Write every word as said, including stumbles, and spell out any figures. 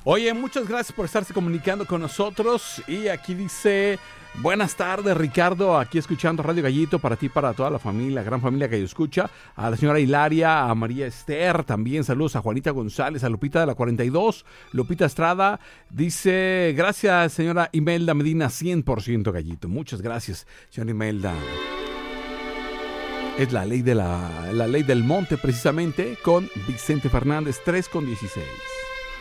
Oye, muchas gracias por estarse comunicando con nosotros. Y aquí dice, buenas tardes, Ricardo, aquí escuchando Radio Gallito para ti, para toda la familia, gran familia que yo escucha. A la señora Hilaria, a María Esther, también saludos a Juanita González, a Lupita de la cuarenta y dos, Lupita Estrada. Dice, gracias, señora Imelda Medina, cien por ciento Gallito. Muchas gracias, señora Imelda. Es la ley de la, la ley del monte, precisamente, con Vicente Fernández, tres con dieciséis.